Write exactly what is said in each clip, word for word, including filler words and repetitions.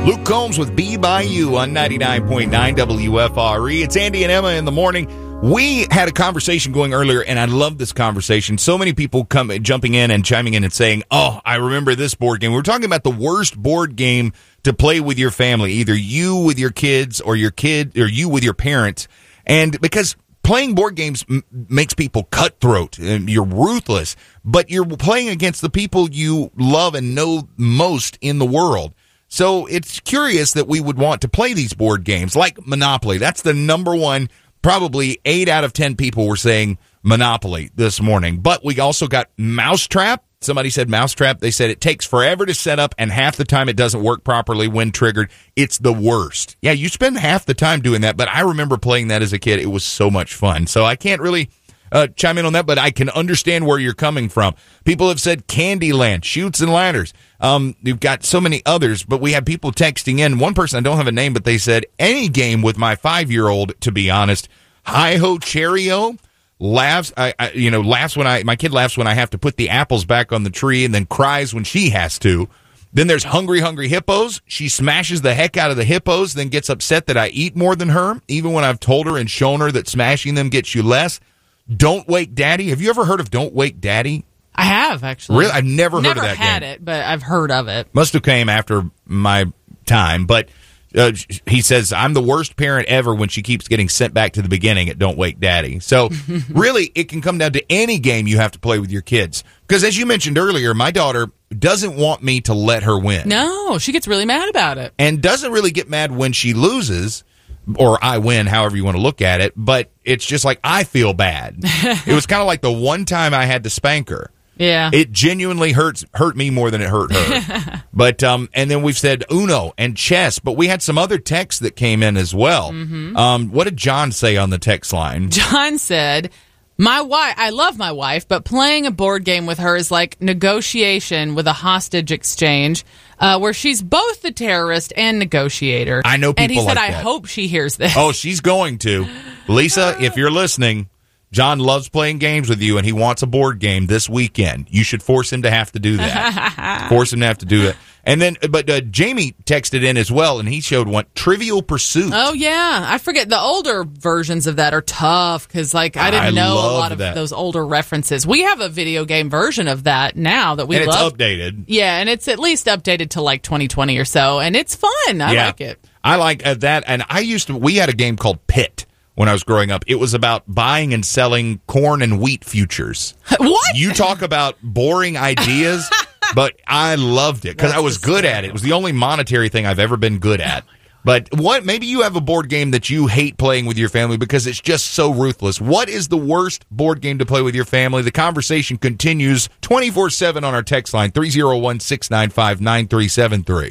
Luke Combs with Be By You on ninety-nine point nine W F R E. It's Andy and Emma in the morning. We had a conversation going earlier, and I love this conversation. So many people come jumping in and chiming in and saying, oh, I remember this board game. We were talking about the worst board game to play with your family, either you with your kids or your kid or you with your parents. And because playing board games m- makes people cutthroat, and you're ruthless, but you're playing against the people you love and know most in the world. So it's curious that we would want to play these board games like Monopoly. That's the number one. Probably eight out of ten people were saying Monopoly this morning. But we also got Mousetrap. Somebody said Mousetrap. They said it takes forever to set up, and half the time it doesn't work properly when triggered. It's the worst. Yeah, you spend half the time doing that, but I remember playing that as a kid. It was so much fun. So I can't really uh, chime in on that, but I can understand where you're coming from. People have said Candyland, Chutes and Ladders. Um, you've got so many others, but we had people texting in. One person, I don't have a name, but they said any game with my five-year-old, to be honest. Hi-Ho Cherry-O laughs, I, I, you know, laughs when I, my kid laughs when I have to put the apples back on the tree and then cries when she has to. Then there's Hungry Hungry Hippos. She smashes the heck out of the hippos, then gets upset that I eat more than her, even when I've told her and shown her that smashing them gets you less. Don't Wake Daddy. Have you ever heard of Don't Wake Daddy? I have, actually. Really? I've never, never heard of that had game. it, but I've heard of it. Must have came after my time, but uh, he says, I'm the worst parent ever when she keeps getting sent back to the beginning at Don't Wake Daddy. So really, it can come down to any game you have to play with your kids. Because as you mentioned earlier, my daughter doesn't want me to let her win. No, she gets really mad about it. And doesn't really get mad when she loses, or I win, however you want to look at it. But it's just like, I feel bad. It was kind of like the one time I had to spank her. Yeah. It genuinely hurts hurt me more than it hurt her. But um and then we've said Uno and chess, but we had some other texts that came in as well. Mm-hmm. Um what did John say on the text line? John said, My wife, I love my wife, but playing a board game with her is like negotiation with a hostage exchange, uh, where she's both the terrorist and negotiator. I know people And he said, like I that. hope she hears this. Oh, she's going to. Lisa, if you're listening, John loves playing games with you, and he wants a board game this weekend. You should force him to have to do that. Force him to have to do that. And then, but uh, Jamie texted in as well, and he showed one, Trivial Pursuit. Oh, yeah. I forget. The older versions of that are tough because, like, I didn't I know a love lot of that. those older references. We have a video game version of that now that we and love. it's updated. Yeah, and it's at least updated to, like, twenty twenty or so, and it's fun. I Yeah. like it. I like uh, that, and I used to, we had a game called Pit when I was growing up. It was about buying and selling corn and wheat futures. What? You talk about boring ideas, but I loved it because I was good at it. It was the only monetary thing I've ever been good at. But what? Maybe you have a board game that you hate playing with your family because it's just so ruthless. What is the worst board game to play with your family? The conversation continues twenty-four seven on our text line, three oh one, six nine five, nine three seven three.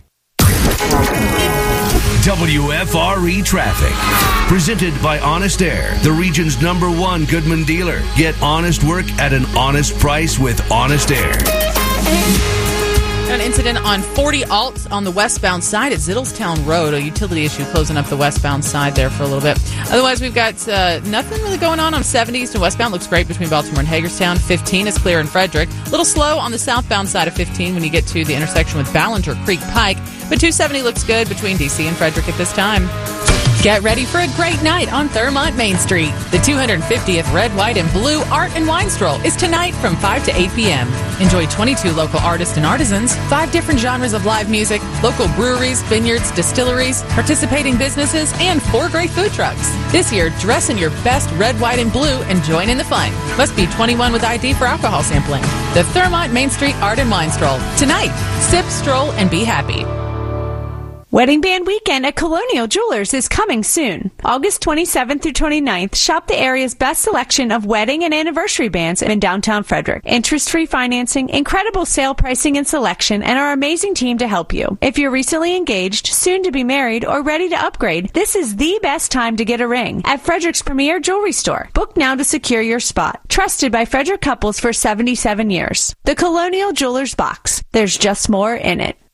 W F R E Traffic. Presented by Honest Air, the region's number one Goodman dealer. Get honest work at an honest price with Honest Air. An incident on forty Alt on the westbound side at Zittlestown Road. A utility issue closing up the westbound side there for a little bit. Otherwise, we've got uh, nothing really going on on seventy east and westbound. Looks great between Baltimore and Hagerstown. fifteen is clear in Frederick. A little slow on the southbound side of fifteen when you get to the intersection with Ballinger Creek Pike. But two seventy looks good between D C and Frederick at this time. Get ready for a great night on Thurmont Main Street. The two hundred fiftieth Red, White, and Blue Art and Wine Stroll is tonight from five to eight p.m. Enjoy twenty-two local artists and artisans, five different genres of live music, local breweries, vineyards, distilleries, participating businesses, and four great food trucks. This year, dress in your best red, white, and blue and join in the fun. Must be twenty-one with I D for alcohol sampling. The Thurmont Main Street Art and Wine Stroll. Tonight, sip, stroll, and be happy. Wedding Band Weekend at Colonial Jewelers is coming soon. August twenty-seventh through twenty-ninth, shop the area's best selection of wedding and anniversary bands in downtown Frederick. Interest-free financing, incredible sale pricing and selection, and our amazing team to help you. If you're recently engaged, soon to be married, or ready to upgrade, this is the best time to get a ring at Frederick's premier jewelry store. Book now to secure your spot. Trusted by Frederick couples for seventy-seven years. The Colonial Jewelers Box. There's just more in it.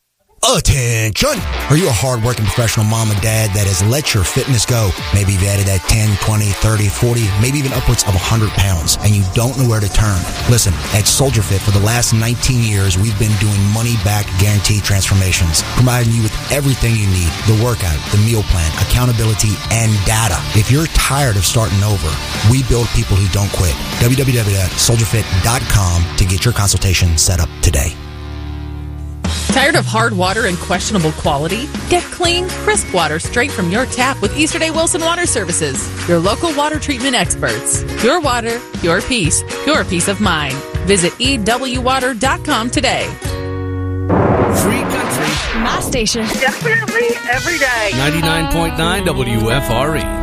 Attention! Are you a hard-working professional mom or dad that has let your fitness go? Maybe you've added that ten, twenty, thirty, forty, maybe even upwards of one hundred pounds, and you don't know where to turn. Listen, at Soldier Fit, for the last nineteen years, we've been doing money-back guaranteed transformations, providing you with everything you need: the workout, the meal plan, accountability, and data. If you're tired of starting over, we build people who don't quit. w w w dot soldier fit dot com to get your consultation set up today. Tired of hard water and questionable quality? Get clean, crisp water straight from your tap with Easterday Wilson Water Services, your local water treatment experts. Pure water, pure peace, pure peace of mind. Visit e w water dot com today. Free country. My station. Definitely every day. ninety-nine point nine W F R E.